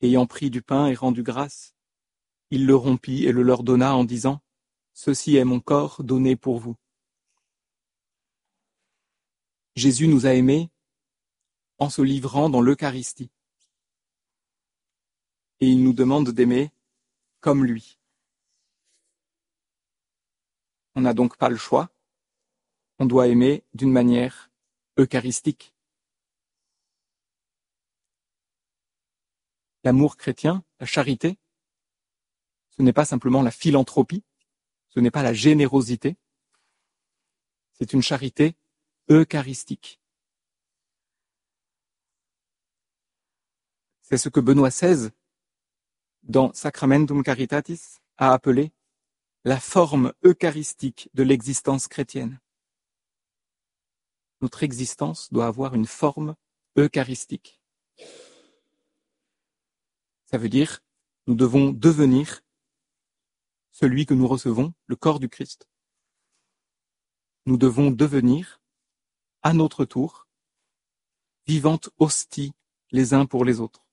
Ayant pris du pain et rendu grâce, il le rompit et le leur donna en disant : « Ceci est mon corps donné pour vous. » Jésus nous a aimés en se livrant dans l'Eucharistie. Et il nous demande d'aimer comme lui. On n'a donc pas le choix. On doit aimer d'une manière eucharistique. L'amour chrétien, la charité, ce n'est pas simplement la philanthropie, ce n'est pas la générosité, c'est une charité eucharistique. C'est ce que Benoît XVI, dans Sacramentum Caritatis, a appelé la forme eucharistique de l'existence chrétienne. Notre existence doit avoir une forme eucharistique. Ça veut dire, nous devons devenir celui que nous recevons, le corps du Christ. Nous devons devenir, à notre tour, vivantes hosties les uns pour les autres.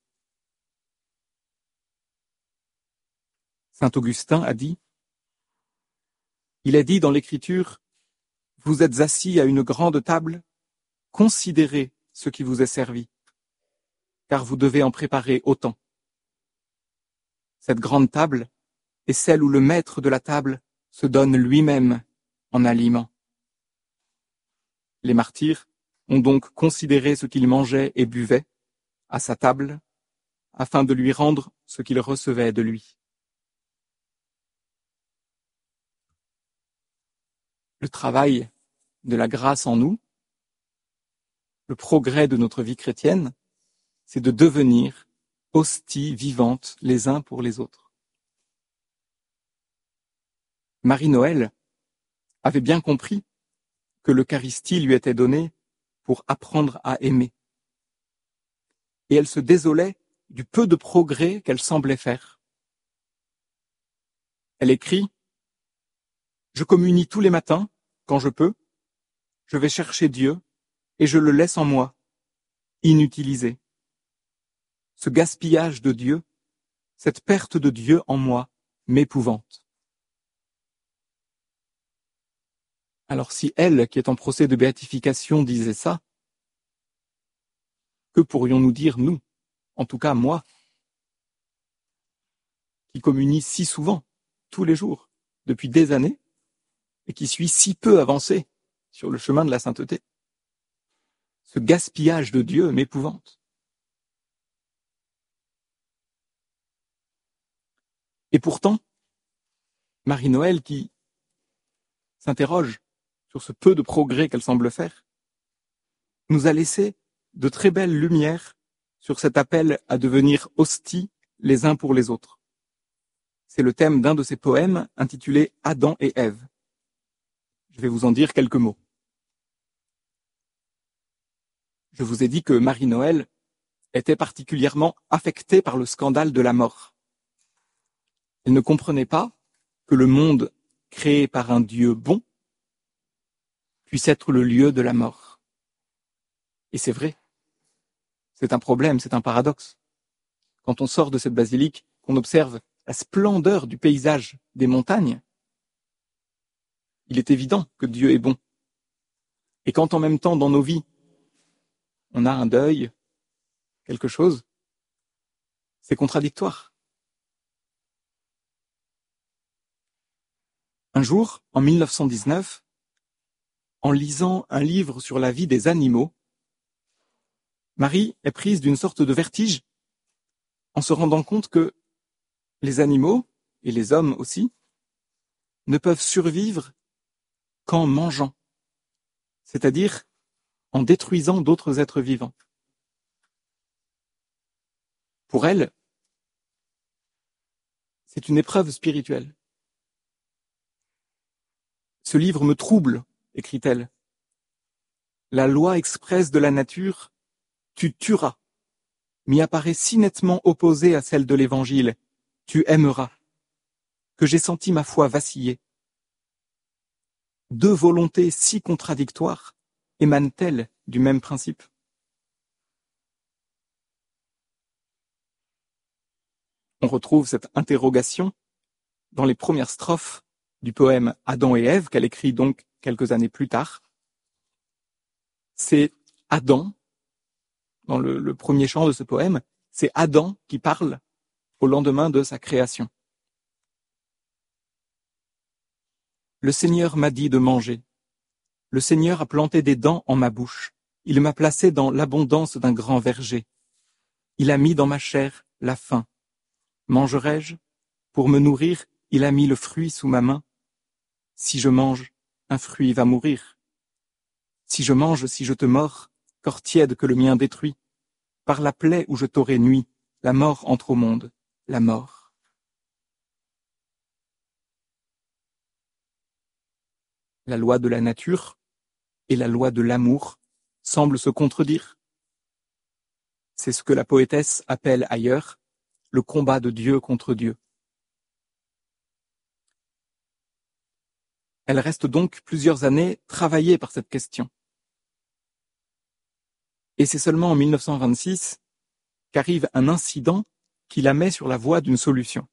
Saint Augustin a dit, il est dit dans l'Écriture, vous êtes assis à une grande table, considérez ce qui vous est servi, car vous devez en préparer autant. Cette grande table est celle où le maître de la table se donne lui-même en aliment. Les martyrs ont donc considéré ce qu'ils mangeaient et buvaient à sa table, afin de lui rendre ce qu'ils recevaient de lui. Le travail de la grâce en nous, le progrès de notre vie chrétienne, c'est de devenir hosties vivantes les uns pour les autres. Marie-Noël avait bien compris que l'Eucharistie lui était donnée pour apprendre à aimer. Et elle se désolait du peu de progrès qu'elle semblait faire. Elle écrit « Je communie tous les matins, quand je peux, je vais chercher Dieu et je le laisse en moi, inutilisé. Ce gaspillage de Dieu, cette perte de Dieu en moi m'épouvante. » Alors si elle, qui est en procès de béatification, disait ça, que pourrions-nous dire, nous, en tout cas moi, qui communie si souvent, tous les jours, depuis des années, et qui suis si peu avancé sur le chemin de la sainteté. Ce gaspillage de Dieu m'épouvante. Et pourtant, Marie-Noël qui s'interroge sur ce peu de progrès qu'elle semble faire, nous a laissé de très belles lumières sur cet appel à devenir hosties les uns pour les autres. C'est le thème d'un de ses poèmes intitulé « Adam et Ève ». Je vais vous en dire quelques mots. Je vous ai dit que Marie-Noël était particulièrement affectée par le scandale de la mort. Elle ne comprenait pas que le monde créé par un Dieu bon puisse être le lieu de la mort. Et c'est vrai. C'est un problème, c'est un paradoxe. Quand on sort de cette basilique, qu'on observe la splendeur du paysage des montagnes, il est évident que Dieu est bon. Et quand en même temps, dans nos vies, on a un deuil, quelque chose, c'est contradictoire. Un jour, en 1919, en lisant un livre sur la vie des animaux, Marie est prise d'une sorte de vertige en se rendant compte que les animaux, et les hommes aussi, ne peuvent survivre qu'en mangeant, c'est-à-dire en détruisant d'autres êtres vivants. Pour elle, c'est une épreuve spirituelle. Ce livre me trouble, écrit-elle. La loi expresse de la nature, tu tueras, m'y apparaît si nettement opposée à celle de l'Évangile, tu aimeras, que j'ai senti ma foi vaciller. Deux volontés si contradictoires émanent-elles du même principe ? On retrouve cette interrogation dans les premières strophes du poème Adam et Ève, qu'elle écrit donc quelques années plus tard. C'est Adam, dans le premier chant de ce poème, c'est Adam qui parle au lendemain de sa création. Le Seigneur m'a dit de manger. Le Seigneur a planté des dents en ma bouche. Il m'a placé dans l'abondance d'un grand verger. Il a mis dans ma chair la faim. Mangerai-je? Pour me nourrir, il a mis le fruit sous ma main. Si je mange, un fruit va mourir. Si je mange, si je te mords, corps tiède que le mien détruit, par la plaie où je t'aurai nui, la mort entre au monde, la mort. La loi de la nature et la loi de l'amour semblent se contredire. C'est ce que la poétesse appelle ailleurs le combat de Dieu contre Dieu. Elle reste donc plusieurs années travaillée par cette question. Et c'est seulement en 1926 qu'arrive un incident qui la met sur la voie d'une solution.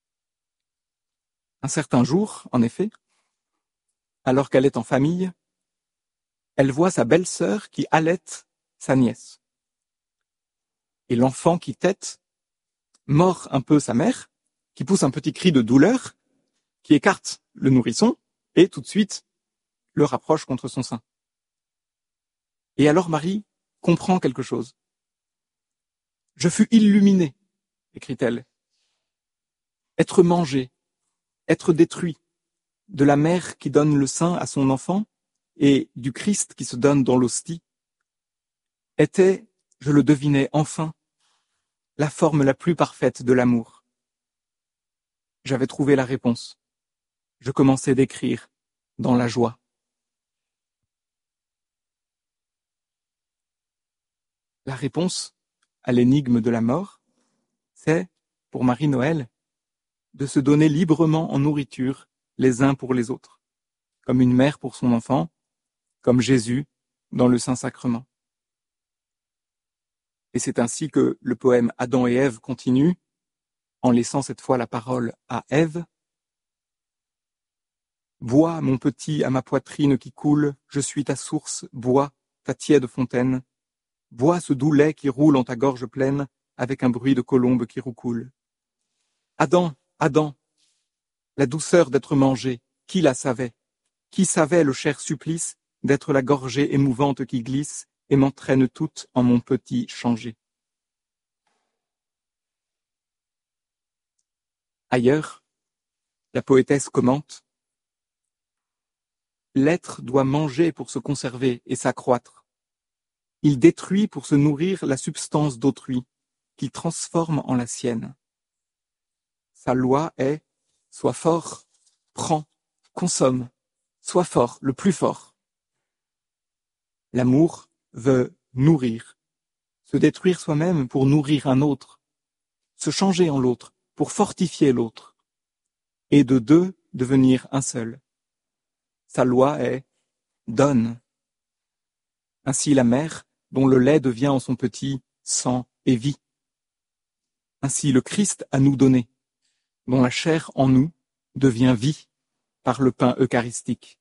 Un certain jour, en effet, alors qu'elle est en famille, elle voit sa belle-sœur qui allaite sa nièce. Et l'enfant qui tète mord un peu sa mère, qui pousse un petit cri de douleur, qui écarte le nourrisson, et tout de suite le rapproche contre son sein. Et alors Marie comprend quelque chose. « Je fus illuminée », écrit-elle. Être mangé, être détruit, de la mère qui donne le sein à son enfant et du Christ qui se donne dans l'hostie, était, je le devinais enfin, la forme la plus parfaite de l'amour. J'avais trouvé la réponse. Je commençais d'écrire dans la joie. La réponse à l'énigme de la mort, c'est, pour Marie-Noël, de se donner librement en nourriture les uns pour les autres, comme une mère pour son enfant, comme Jésus dans le Saint-Sacrement. Et c'est ainsi que le poème Adam et Ève continue, en laissant cette fois la parole à Ève. Bois, mon petit, à ma poitrine qui coule, je suis ta source, bois, ta tiède fontaine. Bois ce doux lait qui roule en ta gorge pleine, avec un bruit de colombe qui roucoule. Adam, Adam, la douceur d'être mangé, qui la savait? Qui savait le cher supplice d'être la gorgée émouvante qui glisse et m'entraîne toute en mon petit changé? Ailleurs, la poétesse commente: l'être doit manger pour se conserver et s'accroître. Il détruit pour se nourrir la substance d'autrui, qu'il transforme en la sienne. Sa loi est: sois fort, prends, consomme, sois fort, le plus fort. L'amour veut nourrir, se détruire soi-même pour nourrir un autre, se changer en l'autre pour fortifier l'autre, et de deux devenir un seul. Sa loi est: donne. Ainsi la mère, dont le lait devient en son petit sang et vie. Ainsi le Christ à nous donné, dont la chair en nous devient vie par le pain eucharistique.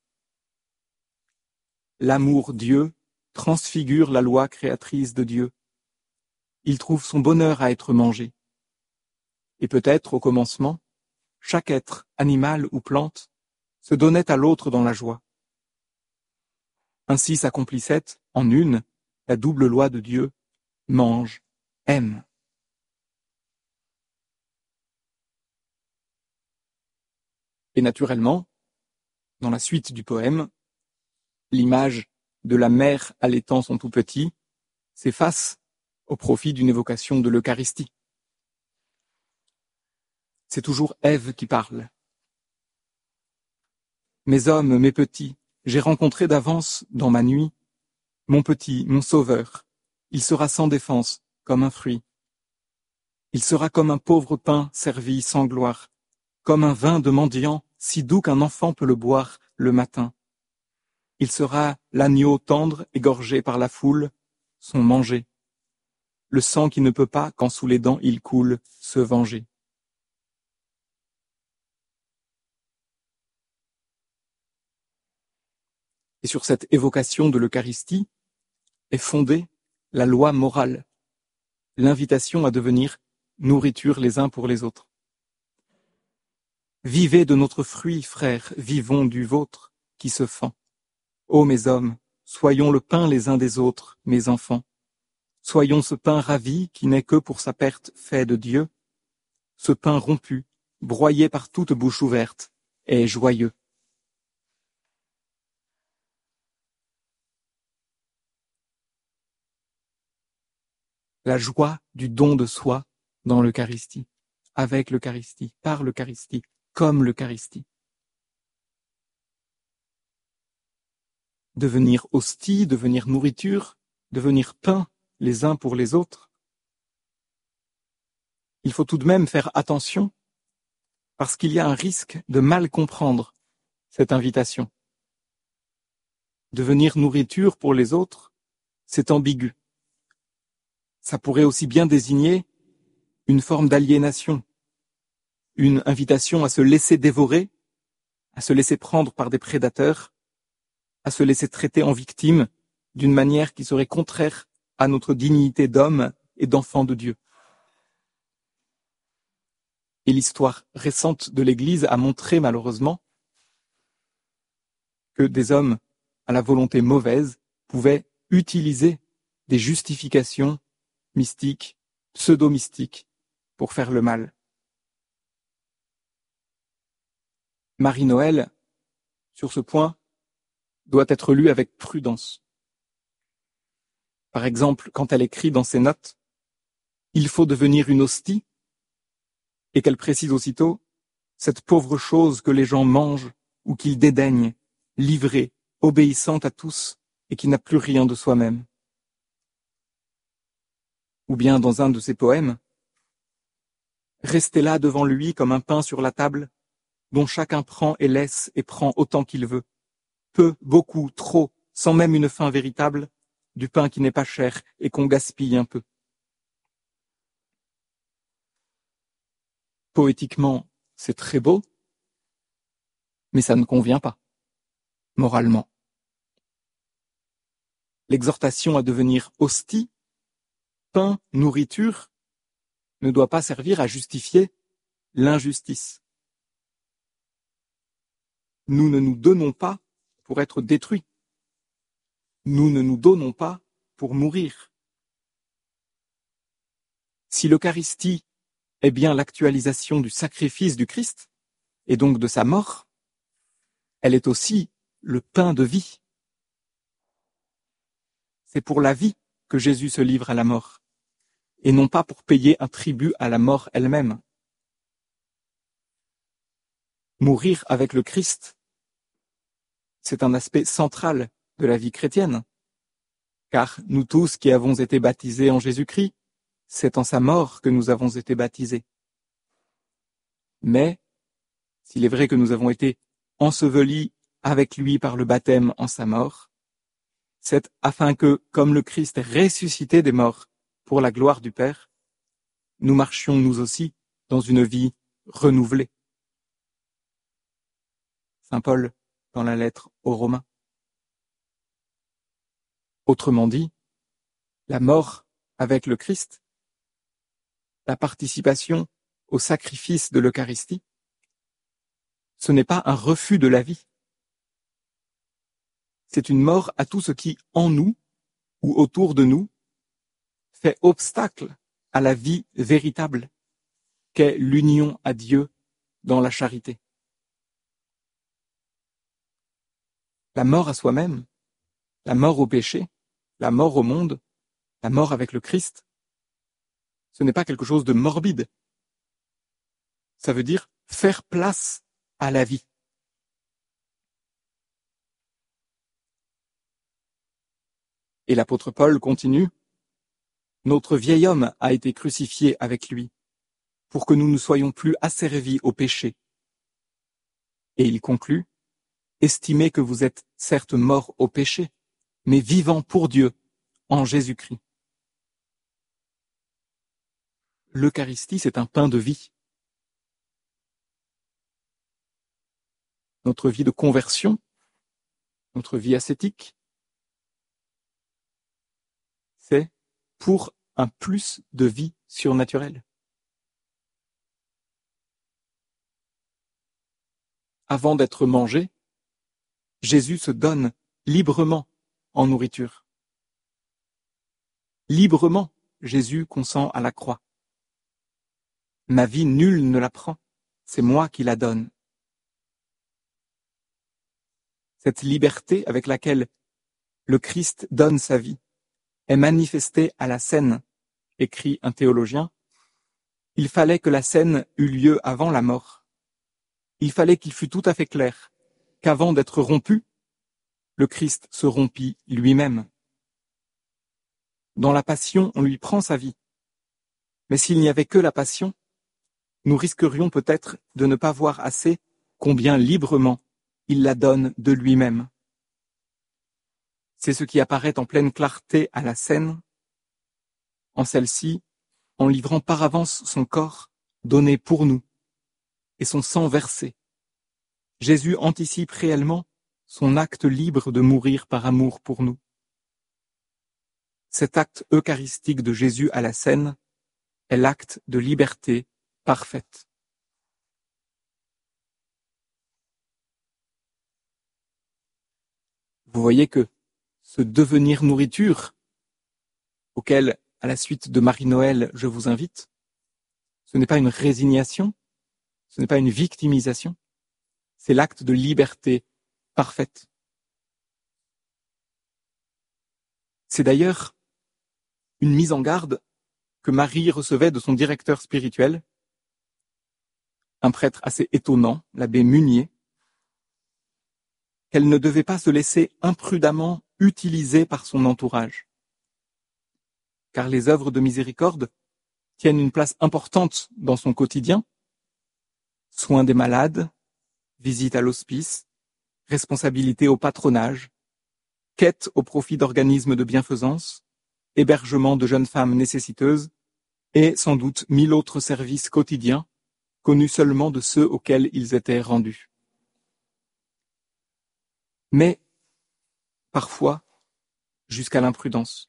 L'amour Dieu transfigure la loi créatrice de Dieu. Il trouve son bonheur à être mangé. Et peut-être, au commencement, chaque être, animal ou plante, se donnait à l'autre dans la joie. Ainsi s'accomplissait, en une, la double loi de Dieu: mange, aime. Et naturellement, dans la suite du poème, l'image de la mère allaitant son tout petit s'efface au profit d'une évocation de l'Eucharistie. C'est toujours Ève qui parle. Mes hommes, mes petits, j'ai rencontré d'avance, dans ma nuit, mon petit, mon sauveur. Il sera sans défense, comme un fruit. Il sera comme un pauvre pain servi sans gloire, comme un vin de mendiant, si doux qu'un enfant peut le boire le matin. Il sera l'agneau tendre, égorgé par la foule, son manger. Le sang qui ne peut pas, quand sous les dents il coule, se venger. Et sur cette évocation de l'Eucharistie est fondée la loi morale, l'invitation à devenir nourriture les uns pour les autres. Vivez de notre fruit, frères, vivons du vôtre qui se fend. Ô mes hommes, soyons le pain les uns des autres, mes enfants. Soyons ce pain ravi qui n'est que pour sa perte fait de Dieu. Ce pain rompu, broyé par toute bouche ouverte, est joyeux. La joie du don de soi dans l'Eucharistie, avec l'Eucharistie, par l'Eucharistie, comme l'Eucharistie. Devenir hostie, devenir nourriture, devenir pain les uns pour les autres. Il faut tout de même faire attention parce qu'il y a un risque de mal comprendre cette invitation. Devenir nourriture pour les autres, c'est ambigu. Ça pourrait aussi bien désigner une forme d'aliénation, une invitation à se laisser dévorer, à se laisser prendre par des prédateurs, à se laisser traiter en victime d'une manière qui serait contraire à notre dignité d'homme et d'enfant de Dieu. Et l'histoire récente de l'Église a montré malheureusement que des hommes à la volonté mauvaise pouvaient utiliser des justifications mystiques, pseudo-mystiques, pour faire le mal. Marie-Noël, sur ce point, doit être lue avec prudence. Par exemple, quand elle écrit dans ses notes « Il faut devenir une hostie », et qu'elle précise aussitôt « cette pauvre chose que les gens mangent ou qu'ils dédaignent, livrée, obéissante à tous et qui n'a plus rien de soi-même ». Ou bien dans un de ses poèmes « Restez là devant lui comme un pain sur la table, dont chacun prend et laisse et prend autant qu'il veut. Peu, beaucoup, trop, sans même une faim véritable, du pain qui n'est pas cher et qu'on gaspille un peu. » Poétiquement, c'est très beau, mais ça ne convient pas, moralement. L'exhortation à devenir hostie, pain, nourriture, ne doit pas servir à justifier l'injustice. Nous ne nous donnons pas pour être détruits. Nous ne nous donnons pas pour mourir. Si l'Eucharistie est bien l'actualisation du sacrifice du Christ, et donc de sa mort, elle est aussi le pain de vie. C'est pour la vie que Jésus se livre à la mort, et non pas pour payer un tribut à la mort elle-même. Mourir avec le Christ, c'est un aspect central de la vie chrétienne, car nous tous qui avons été baptisés en Jésus-Christ, c'est en sa mort que nous avons été baptisés. Mais, s'il est vrai que nous avons été ensevelis avec lui par le baptême en sa mort, c'est afin que, comme le Christ est ressuscité des morts pour la gloire du Père, nous marchions nous aussi dans une vie renouvelée. Saint Paul dans la lettre aux Romains. Autrement dit, la mort avec le Christ, la participation au sacrifice de l'Eucharistie, ce n'est pas un refus de la vie. C'est une mort à tout ce qui, en nous ou autour de nous, fait obstacle à la vie véritable qu'est l'union à Dieu dans la charité. La mort à soi-même, la mort au péché, la mort au monde, la mort avec le Christ, ce n'est pas quelque chose de morbide. Ça veut dire faire place à la vie. Et l'apôtre Paul continue, « Notre vieil homme a été crucifié avec lui, pour que nous ne soyons plus asservis au péché. » Et il conclut, « Estimez que vous êtes certes morts au péché, mais vivants pour Dieu en Jésus-Christ. » L'Eucharistie, c'est un pain de vie. Notre vie de conversion notre vie ascétique, c'est pour un plus de vie surnaturelle. Avant d'être mangé, Jésus se donne librement en nourriture. Librement, Jésus consent à la croix. Ma vie, nul ne la prend, c'est moi qui la donne. Cette liberté avec laquelle le Christ donne sa vie est manifestée à la scène, écrit un théologien. Il fallait que la scène eût lieu avant la mort. Il fallait qu'il fût tout à fait clair qu'avant d'être rompu, le Christ se rompit lui-même. Dans la passion, on lui prend sa vie. Mais s'il n'y avait que la passion, nous risquerions peut-être de ne pas voir assez combien librement il la donne de lui-même. C'est ce qui apparaît en pleine clarté à la scène. En celle-ci, en livrant par avance son corps donné pour nous et son sang versé, Jésus anticipe réellement son acte libre de mourir par amour pour nous. Cet acte eucharistique de Jésus à la scène est l'acte de liberté parfaite. Vous voyez que ce devenir nourriture, auquel, à la suite de Marie-Noël, je vous invite, ce n'est pas une résignation, ce n'est pas une victimisation, c'est l'acte de liberté parfaite. C'est d'ailleurs une mise en garde que Marie recevait de son directeur spirituel, un prêtre assez étonnant, l'abbé Munier, qu'elle ne devait pas se laisser imprudemment utiliser par son entourage. Car les œuvres de miséricorde tiennent une place importante dans son quotidien. Soins des malades, visite à l'hospice, responsabilité au patronage, quête au profit d'organismes de bienfaisance, hébergement de jeunes femmes nécessiteuses, et sans doute 1000 autres services quotidiens, connus seulement de ceux auxquels ils étaient rendus. Mais, parfois, jusqu'à l'imprudence.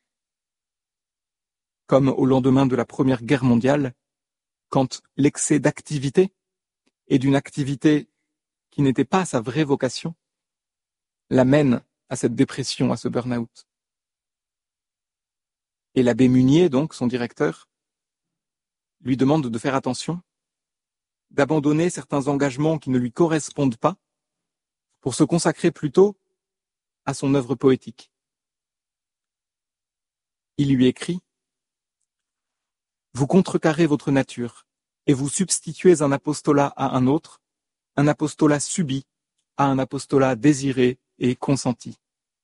Comme au lendemain de la Première Guerre mondiale, quand l'excès d'activité, et d'une activité qui n'était pas sa vraie vocation, l'amène à cette dépression, à ce burn-out. Et l'abbé Munier, donc, son directeur, lui demande de faire attention, d'abandonner certains engagements qui ne lui correspondent pas, pour se consacrer plutôt à son œuvre poétique. Il lui écrit « Vous contrecarrez votre nature, et vous substituez un apostolat à un autre, un apostolat subi à un apostolat désiré et consenti. »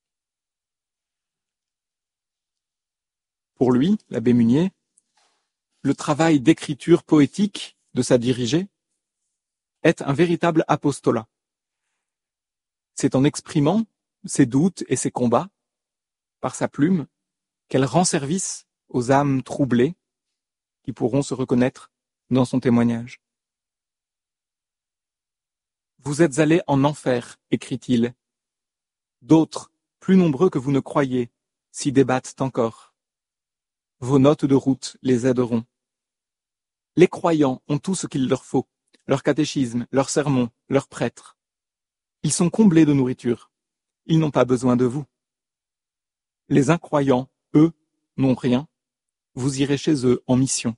Pour lui, l'abbé Munier, le travail d'écriture poétique de sa dirigée est un véritable apostolat. C'est en exprimant ses doutes et ses combats, par sa plume, qu'elle rend service aux âmes troublées qui pourront se reconnaître dans son témoignage. Vous êtes allés en enfer, écrit-il. D'autres, plus nombreux que vous ne croyez, s'y débattent encore. Vos notes de route les aideront. Les croyants ont tout ce qu'il leur faut, leur catéchisme, leur sermon, leurs prêtres. Ils sont comblés de nourriture. Ils n'ont pas besoin de vous. Les incroyants, eux, n'ont rien. Vous irez chez eux en mission.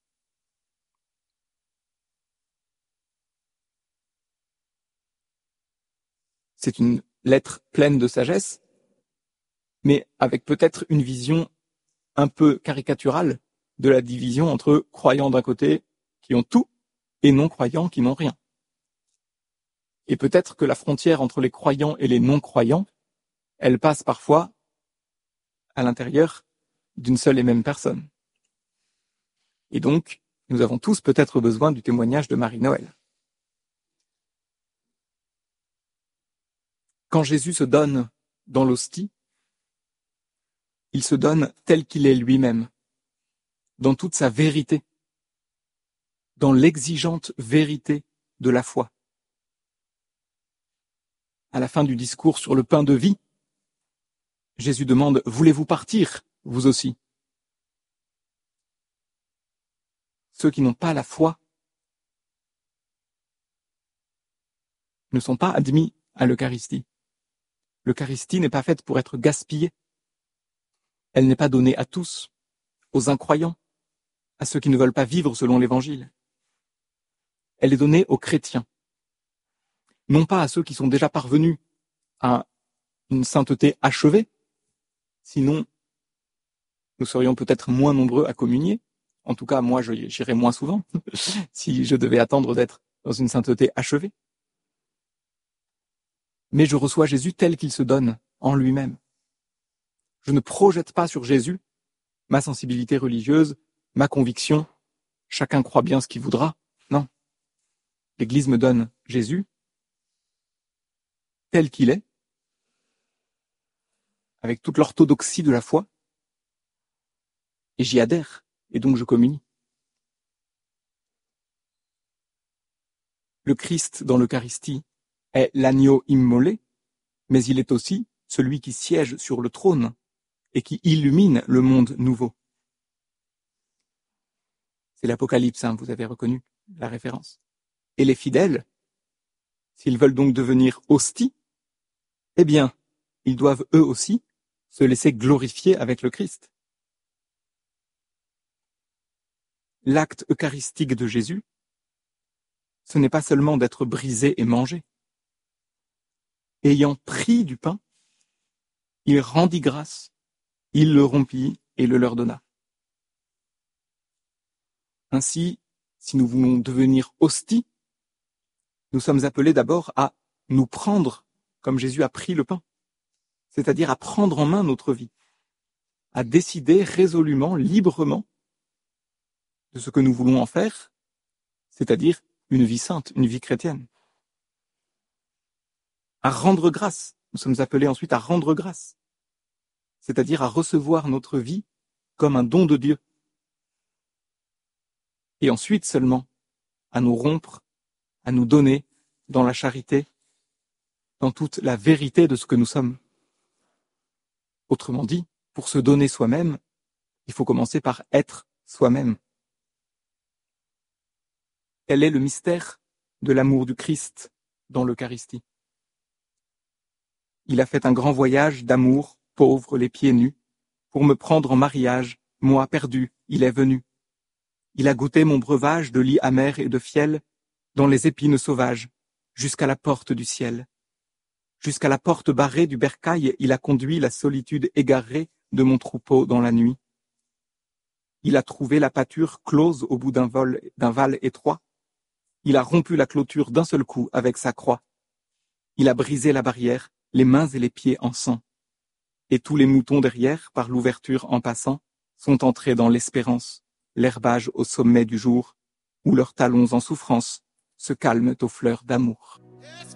C'est une lettre pleine de sagesse, mais avec peut-être une vision un peu caricaturale de la division entre croyants d'un côté qui ont tout et non-croyants qui n'ont rien. Et peut-être que la frontière entre les croyants et les non-croyants, elle passe parfois à l'intérieur d'une seule et même personne. Et donc, nous avons tous peut-être besoin du témoignage de Marie-Noël. Quand Jésus se donne dans l'hostie, il se donne tel qu'il est lui-même, dans toute sa vérité, dans l'exigeante vérité de la foi. À la fin du discours sur le pain de vie, Jésus demande « Voulez-vous partir, vous aussi ?» Ceux qui n'ont pas la foi ne sont pas admis à l'Eucharistie. L'Eucharistie n'est pas faite pour être gaspillée. Elle n'est pas donnée à tous, aux incroyants, à ceux qui ne veulent pas vivre selon l'Évangile. Elle est donnée aux chrétiens, non pas à ceux qui sont déjà parvenus à une sainteté achevée, sinon nous serions peut-être moins nombreux à communier. En tout cas, moi, j'irais moins souvent si je devais attendre d'être dans une sainteté achevée. Mais je reçois Jésus tel qu'il se donne en lui-même. Je ne projette pas sur Jésus ma sensibilité religieuse, ma conviction, chacun croit bien ce qu'il voudra. Non. L'Église me donne Jésus tel qu'il est, avec toute l'orthodoxie de la foi, et j'y adhère, et donc je communie. Le Christ dans l'Eucharistie est l'agneau immolé, mais il est aussi celui qui siège sur le trône et qui illumine le monde nouveau. C'est l'Apocalypse, vous avez reconnu la référence. Et les fidèles, s'ils veulent donc devenir hosties, eh bien, ils doivent eux aussi se laisser glorifier avec le Christ. L'acte eucharistique de Jésus, ce n'est pas seulement d'être brisé et mangé. Ayant pris du pain, il rendit grâce, il le rompit et le leur donna. Ainsi, si nous voulons devenir hosties, nous sommes appelés d'abord à nous prendre comme Jésus a pris le pain, c'est-à-dire à prendre en main notre vie, à décider résolument, librement de ce que nous voulons en faire, c'est-à-dire une vie sainte, une vie chrétienne. À rendre grâce, nous sommes appelés ensuite à rendre grâce, c'est-à-dire à recevoir notre vie comme un don de Dieu. Et ensuite seulement à nous rompre, à nous donner dans la charité, dans toute la vérité de ce que nous sommes. Autrement dit, pour se donner soi-même, il faut commencer par être soi-même. Quel est le mystère de l'amour du Christ dans l'Eucharistie? Il a fait un grand voyage d'amour, pauvre, les pieds nus, pour me prendre en mariage, moi perdu, il est venu. Il a goûté mon breuvage de lit amer et de fiel, dans les épines sauvages, jusqu'à la porte du ciel. Jusqu'à la porte barrée du bercail, il a conduit la solitude égarée de mon troupeau dans la nuit. Il a trouvé la pâture close au bout d'un val étroit. Il a rompu la clôture d'un seul coup avec sa croix. Il a brisé la barrière, les mains et les pieds en sang. Et tous les moutons derrière, par l'ouverture en passant, sont entrés dans l'espérance, l'herbage au sommet du jour, où leurs talons en souffrance se calment aux fleurs d'amour.